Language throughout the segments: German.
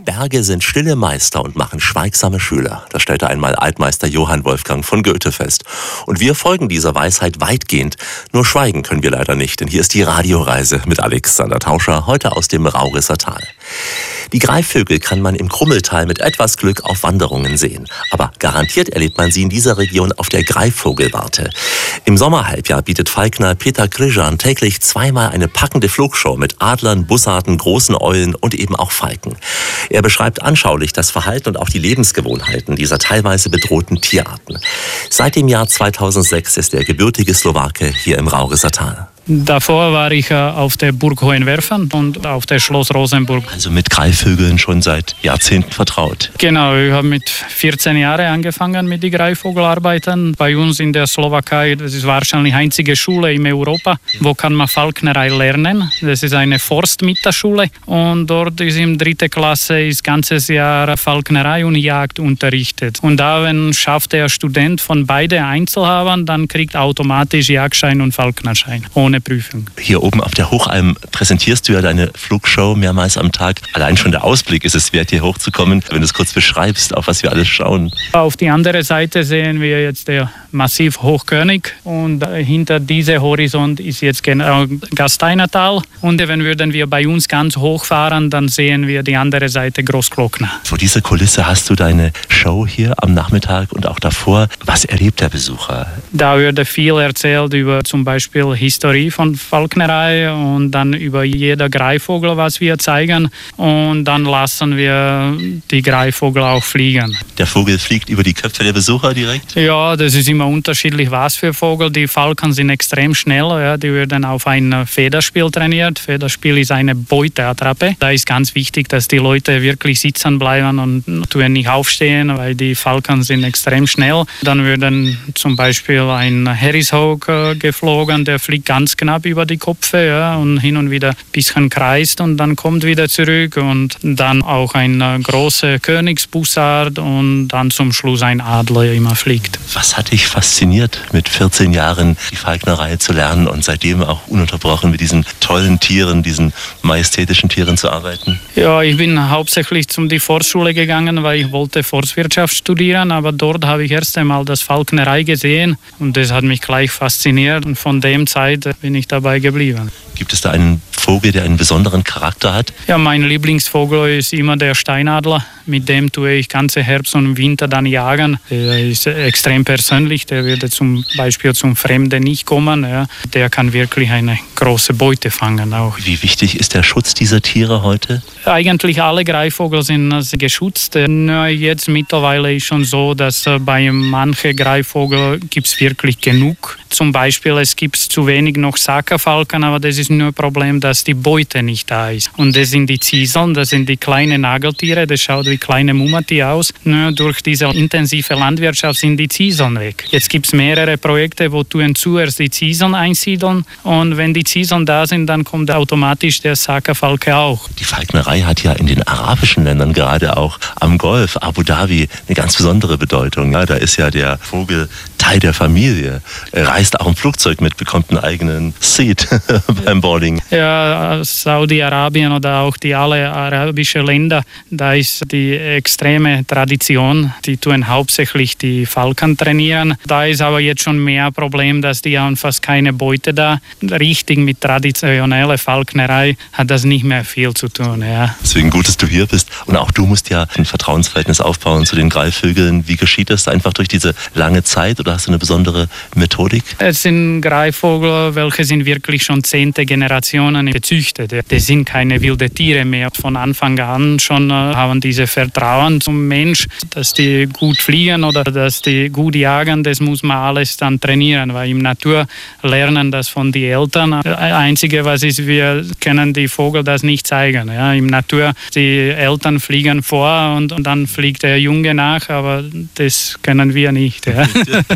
Berge sind stille Meister und machen schweigsame Schüler. Das stellte einmal Altmeister Johann Wolfgang von Goethe fest. Und wir folgen dieser Weisheit weitgehend. Nur schweigen können wir leider nicht, denn hier ist die Radioreise mit Alexander Tauscher, heute aus dem Raurisser Tal. Die Greifvögel kann man im Krummeltal mit etwas Glück auf Wanderungen sehen. Aber garantiert erlebt man sie in dieser Region auf der Greifvogelwarte. Im Sommerhalbjahr bietet Falkner Peter Križan täglich zweimal eine packende Flugshow mit Adlern, Bussarden, großen Eulen und eben auch Falken. Er beschreibt anschaulich das Verhalten und auch die Lebensgewohnheiten dieser teilweise bedrohten Tierarten. Seit dem Jahr 2006 ist der gebürtige Slowake hier im Raurisser Tal. Davor war ich auf der Burg Hohenwerfen und auf der Schloss Rosenburg. Also mit Greifvögeln schon seit Jahrzehnten vertraut. Genau, ich habe mit 14 Jahren angefangen mit den Greifvogelarbeiten. Bei uns in der Slowakei, das ist wahrscheinlich die einzige Schule in Europa, wo kann man Falknerei lernen. Das ist eine Forstmittelschule und dort ist in 3. Klasse das ganze Jahr Falknerei und Jagd unterrichtet. Und da, wenn schafft der Student von beiden Einzelhaben, dann kriegt automatisch Jagdschein und Falknerschein. Ohne Prüfung. Hier oben auf der Hochalm präsentierst du ja deine Flugshow mehrmals am Tag. Allein schon der Ausblick ist es wert, hier hochzukommen, wenn du es kurz beschreibst, auf was wir alles schauen. Auf die andere Seite sehen wir jetzt der Massiv Hochkönig und hinter diesem Horizont ist jetzt genau Gasteinertal. Und wenn wir bei uns ganz hoch fahren, dann sehen wir die andere Seite Großglockner. Vor dieser Kulisse hast du deine Show hier am Nachmittag und auch davor. Was erlebt der Besucher? Da wird viel erzählt über zum Beispiel Historie von Falknerei und dann über jeder Greifvogel, was wir zeigen. Und dann lassen wir die Greifvogel auch fliegen. Der Vogel fliegt über die Köpfe der Besucher direkt? Ja, das ist immer unterschiedlich, was für Vogel. Die Falken sind extrem schnell. Ja. Die werden auf ein Federspiel trainiert. Federspiel ist eine Beuteattrappe. Da ist ganz wichtig, dass die Leute wirklich sitzen bleiben und nicht aufstehen, weil die Falken sind extrem schnell. Dann werden zum Beispiel ein Harrishawk geflogen, der fliegt ganz knapp über die Köpfe, ja, und hin und wieder ein bisschen kreist und dann kommt wieder zurück. Und dann auch ein großer Königsbussard und dann zum Schluss ein Adler immer fliegt. Was hat dich fasziniert, mit 14 Jahren die Falknerei zu lernen und seitdem auch ununterbrochen mit diesen tollen Tieren, diesen majestätischen Tieren zu arbeiten? Ja, ich bin hauptsächlich zum die Forstschule gegangen, weil ich wollte Forstwirtschaft studieren, aber dort habe ich erst einmal das Falknerei gesehen und das hat mich gleich fasziniert und von dem Zeit bin ich dabei geblieben. Gibt es da einen Vogel, der einen besonderen Charakter hat? Ja, mein Lieblingsvogel ist immer der Steinadler. Mit dem tue ich ganze Herbst und Winter dann jagen. Der ist extrem persönlich. Der würde zum Beispiel zum Fremden nicht kommen. Ja. Der kann wirklich eine große Beute fangen auch. Wie wichtig ist der Schutz dieser Tiere heute? Eigentlich alle Greifvögel sind geschützt. Nur jetzt mittlerweile ist schon so, dass bei manchen Greifvögeln gibt es wirklich genug. Zum Beispiel es gibt zu wenig noch Sackerfalken, aber das ist nur ein Problem, dass die Beute nicht da ist. Und das sind die Zieseln, das sind die kleinen Nageltiere, das schaut wie kleine Mummati aus. Nur durch diese intensive Landwirtschaft sind die Zieseln weg. Jetzt gibt es mehrere Projekte, wo zuerst die Zieseln einsiedeln und wenn die Zieseln da sind, dann kommt automatisch der Sackerfalke auch. Die Falknerei hat ja in den arabischen Ländern, gerade auch am Golf, Abu Dhabi, eine ganz besondere Bedeutung. Ja, da ist ja der Vogel Teil der Familie. Er reist auch im Flugzeug mit, bekommt einen eigenen Seat beim Boarding. Ja, Saudi-Arabien oder auch die alle arabischen Länder, da ist die extreme Tradition. Die tun hauptsächlich die Falken trainieren. Da ist aber jetzt schon mehr Problem, dass die haben fast keine Beute da. Richtig mit traditioneller Falknerei hat das nicht mehr viel zu tun. Ja. Deswegen gut, dass du hier bist. Und auch du musst ja ein Vertrauensverhältnis aufbauen zu den Greifvögeln. Wie geschieht das? Einfach durch diese lange Zeit oder hast du eine besondere Methodik? Es sind Greifvögel, welche sind wirklich schon 10. Generationen gezüchtet. Das sind keine wilden Tiere mehr. Von Anfang an schon haben diese Vertrauen zum Mensch, dass die gut fliegen oder dass die gut jagen. Das muss man alles dann trainieren, weil im Natur lernen das von den Eltern. Das Einzige, was ist, wir können die Vogel das nicht zeigen. Ja, im Natur, die Eltern fliegen vor und dann fliegt der Junge nach, aber das können wir nicht. Ja.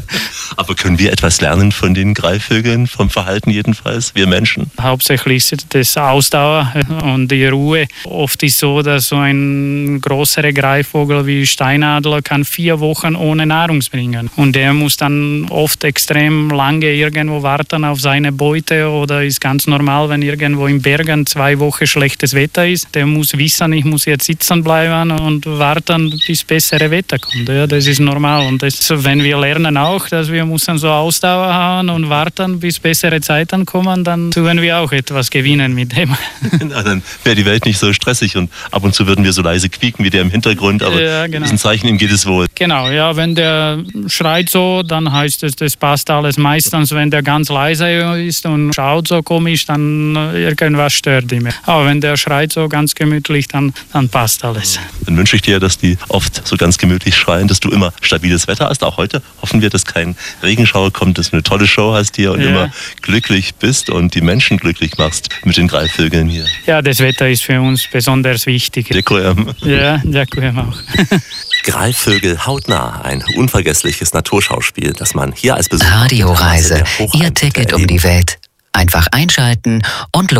Aber können wir etwas lernen von den Greifvögeln, vom Verhalten jedenfalls, wir Menschen? Hauptsächlich das Ausdauer und die Ruhe. Oft ist so, dass so ein größerer Greifvogel wie Stein Steinadler kann 4 Wochen ohne Nahrung bringen. Und der muss dann oft extrem lange irgendwo warten auf seine Beute oder ist ganz normal, wenn irgendwo in Bergen 2 Wochen schlechtes Wetter ist. Der muss wissen, ich muss jetzt sitzen bleiben und warten, bis bessere Wetter kommt. Ja, das ist normal. Und das, wenn wir lernen auch, dass wir müssen so Ausdauer haben und warten, bis bessere Zeiten kommen, dann tun wir auch etwas gewinnen mit dem. Na, dann wäre die Welt nicht so stressig und ab und zu würden wir so leise quieken wie der im Hintergrund, aber ja, genau. Das ist ein Zeichen, ihm geht es wohl. Genau, ja, wenn der schreit so, dann heißt es, das passt alles. Meistens, wenn der ganz leise ist und schaut so komisch, dann irgendwas stört ihn. Aber wenn der schreit so ganz gemütlich, dann passt alles. Dann wünsche ich dir, dass die oft so ganz gemütlich schreien, dass du immer stabiles Wetter hast. Auch heute hoffen wir, dass kein Regenschauer kommt, dass du eine tolle Show hast hier und immer glücklich bist und die Menschen glücklich machst mit den Greifvögeln hier. Ja, das Wetter ist für uns besonders wichtig. Dziękujem. Ja, dziękujem auch. Greifvögel hautnah, ein unvergessliches Naturschauspiel, das man hier als Besucher Radioreise, Ihr Ticket um die Welt. Einfach einschalten und los.